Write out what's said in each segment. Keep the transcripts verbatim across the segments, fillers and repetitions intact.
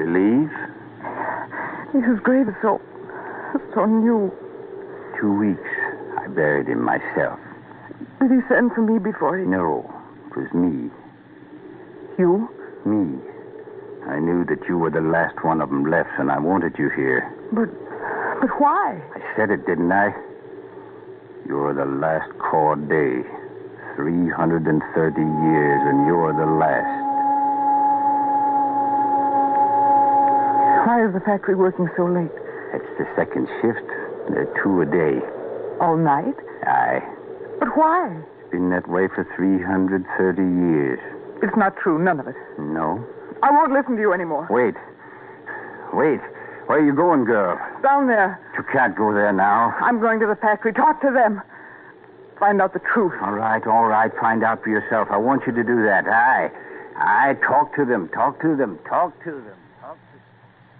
leave? His grave is so... so new. Two weeks. I buried him myself. Did he send for me before he... No, it was me. You? Me. I knew that you were the last one of them left, and I wanted you here. But... but why? I said it, didn't I? You're the last Corday. three hundred thirty years, and you're the last. Why is the factory working so late? It's the second shift. There are two a day. All night? Aye. But why? It's been that way for three hundred thirty years. It's not true, none of it. No? I won't listen to you anymore. Wait. Wait. Where are you going, girl? Down there. You can't go there now. I'm going to the factory. Talk to them. Find out the truth. All right, all right. Find out for yourself. I want you to do that. Aye. Aye, talk to them. Talk to them. Talk to them. Talk to them.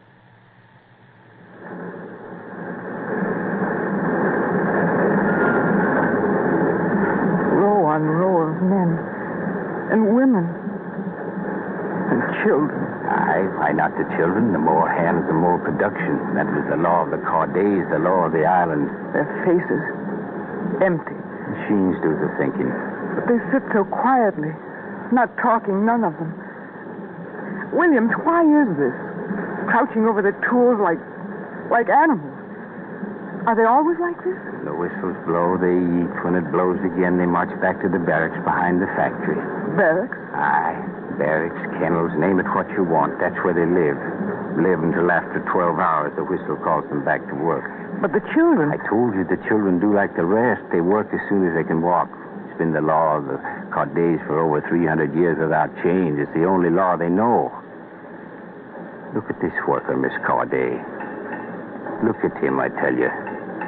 Row on row of men. And women. And children. Aye, why not the children? The more hands, the more production. That was the law of the Cordays, the law of the island. Their faces. Empty. Machines do the thinking. But they sit so quietly. Not talking, none of them. Williams, why is this? Crouching over their tools like... like animals. Are they always like this? When the whistles blow, they eat. When it blows again, they march back to the barracks behind the factory. Barracks? Aye. Barracks, kennels, name it what you want. That's where they live. Live until after twelve hours the whistle calls them back to work. But the children... I told you the children do like the rest. They work as soon as they can walk. It's been the law of the Cordays for over three hundred years without change. It's the only law they know. Look at this worker, Miss Corday. Look at him, I tell you.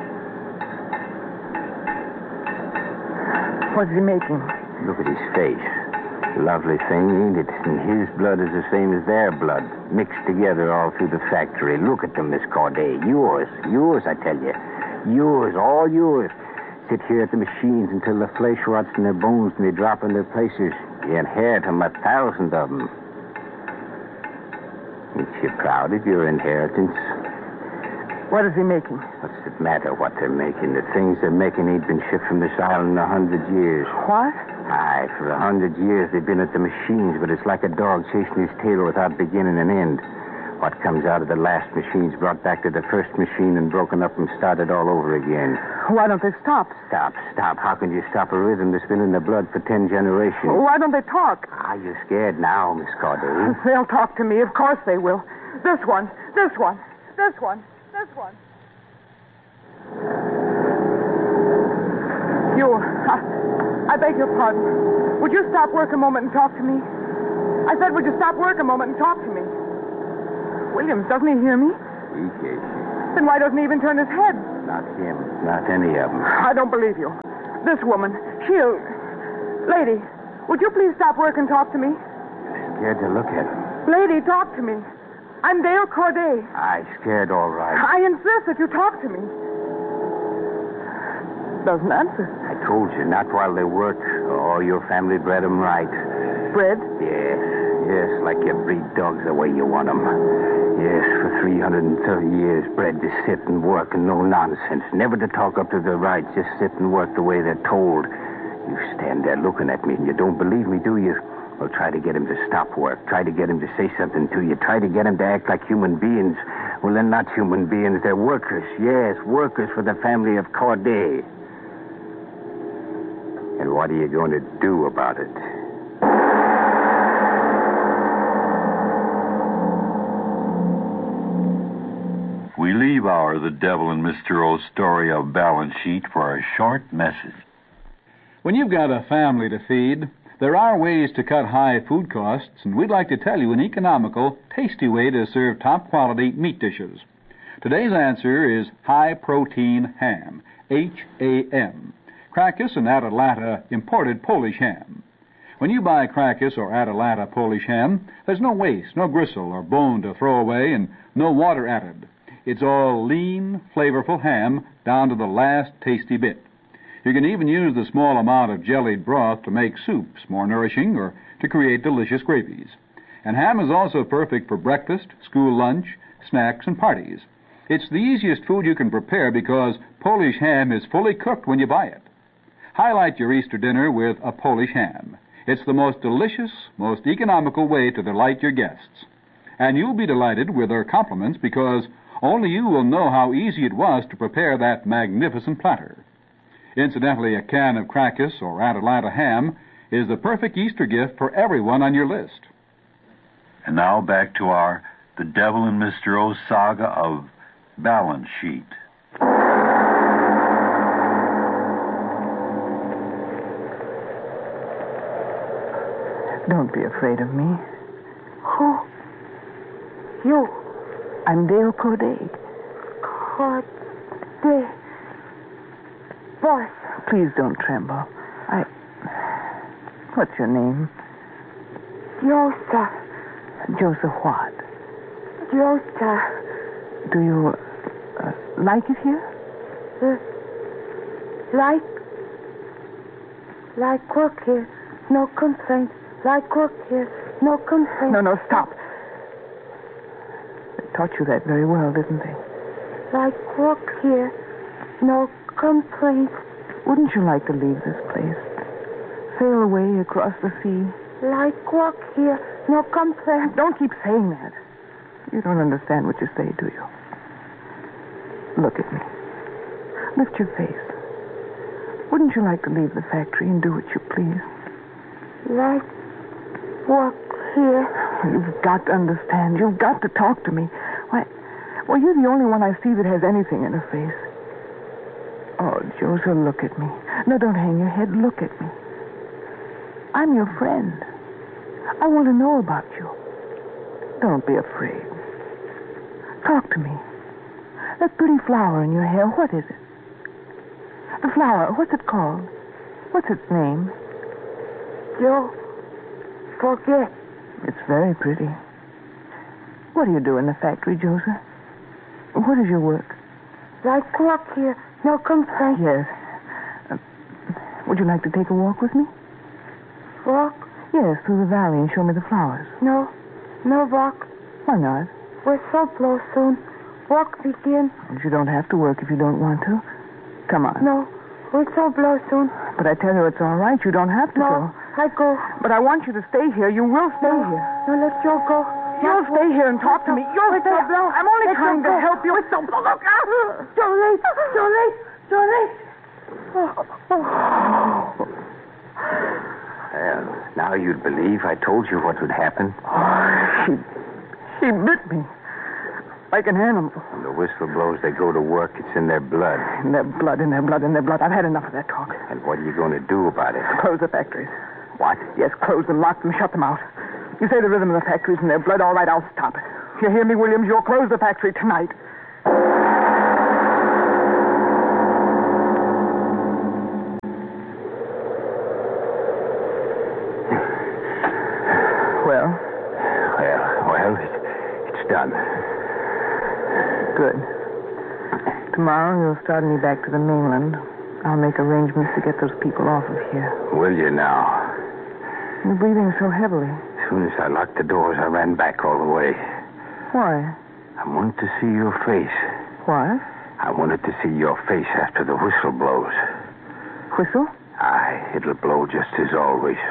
What's he making? Look at his face. Lovely thing, ain't it? And his blood is the same as their blood, mixed together all through the factory. Look at them, Miss Corday. Yours. Yours, I tell you. Yours, all yours. Sit here at the machines until the flesh rots in their bones and they drop in their places. You inherit them, a thousand of them. Ain't you proud of your inheritance? What is he making? What's it matter what they're making? The things they're making ain't been shipped from this island in a hundred years. What? Aye, for a hundred years they've been at the machines, but it's like a dog chasing his tail without beginning and end. What comes out of the last machine's brought back to the first machine and broken up and started all over again. Why don't they stop? Stop, stop. How can you stop a rhythm that's been in the blood for ten generations? Why don't they talk? Ah, you're scared now, Miss Corday. They'll talk to me. Of course they will. This one, this one, this one, this one. You, I, I beg your pardon. Would you stop work a moment and talk to me? I said, would you stop work a moment and talk to me? Williams, doesn't he hear me? He hears you. Then why doesn't he even turn his head? Not him. Not any of them. I don't believe you. This woman, she'll... Lady, would you please stop work and talk to me? You're scared to look at him. Lady, talk to me. I'm Dale Corday. I scared all right. I insist that you talk to me. Doesn't answer. I told you, not while they work. Oh, your family bred them right. Bred? Yes, yes, like you breed dogs the way you want them. Yes, for three hundred thirty years, bred to sit and work and no nonsense. Never to talk up to their rights, just sit and work the way they're told. You stand there looking at me and you don't believe me, do you? Well, try to get him to stop work. Try to get him to say something to you. Try to get him to act like human beings. Well, they're not human beings. They're workers. Yes, workers for the family of Corday. And what are you going to do about it? We leave our The Devil and Mister O's story of balance sheet for a short message. When you've got a family to feed, there are ways to cut high food costs, and we'd like to tell you an economical, tasty way to serve top-quality meat dishes. Today's answer is high-protein ham, H A M. Crackus and Atalanta imported Polish ham. When you buy Crackus or Atalanta Polish ham, there's no waste, no gristle or bone to throw away, and no water added. It's all lean, flavorful ham down to the last tasty bit. You can even use the small amount of jellied broth to make soups more nourishing or to create delicious gravies. And ham is also perfect for breakfast, school lunch, snacks, and parties. It's the easiest food you can prepare because Polish ham is fully cooked when you buy it. Highlight your Easter dinner with a Polish ham. It's the most delicious, most economical way to delight your guests. And you'll be delighted with their compliments because only you will know how easy it was to prepare that magnificent platter. Incidentally, a can of Crackus or Atalanta ham is the perfect Easter gift for everyone on your list. And now back to our The Devil and Mister O saga of Balance Sheet. Don't be afraid of me. Who? You. I'm Dale Corday. Corday. Boss. Please don't tremble. I... What's your name? Joseph. Joseph what? Joseph. Do you uh, like it here? Uh, like? Like work here. No complaints. Like work here. No complaints. No, no, stop. They taught you that very well, didn't they? Like work here. No complaints. Wouldn't you like to leave this place? Sail away across the sea? Like work here. No complaints. Don't keep saying that. You don't understand what you say, do you? Look at me. Lift your face. Wouldn't you like to leave the factory and do what you please? Like work here. You've got to understand. You've got to talk to me. Why, well, you're the only one I see that has anything in her face. Oh, Joseph, look at me. No, don't hang your head. Look at me. I'm your friend. I want to know about you. Don't be afraid. Talk to me. That pretty flower in your hair, what is it? The flower, what's it called? What's its name? You forget. It's very pretty. What do you do in the factory, Joseph? What is your work? Like work here. No complaints. Yes. Uh, would you like to take a walk with me? Walk? Yes, through the valley and show me the flowers. No. No walk. Why not? Whistle blow soon. Walk begin. But you don't have to work if you don't want to. Come on. No. Whistle blow soon. But I tell you it's all right. You don't have to no, go. I go. But I want you to stay here. You will stay no. here. No, let Joe go. You'll stay here and talk to me. You'll stay. I'm only let trying to go. help you. Whistle blow. Look out. Too late. Too late. Too late. Oh. Oh. Well, now you'd believe I told you what would happen. Oh, she, she bit me. Like an animal. When the whistle blows, they go to work. It's in their blood. In their blood, in their blood, in their blood. I've had enough of that talk. And what are you going to do about it? Close the factories. What? Yes, close them, lock them, shut them out. You say the rhythm of the factories in their blood. All right, I'll stop it. You hear me, Williams? You'll close the factory tonight. Well? Well, well, it, it's done. Good. Tomorrow you'll start me back to the mainland. I'll make arrangements to get those people off of here. Will you now? You're breathing so heavily. As soon as I locked the doors, I ran back all the way. Why? I wanted to see your face. Why? I wanted to see your face after the whistle blows. Whistle? Aye, it'll blow just as always.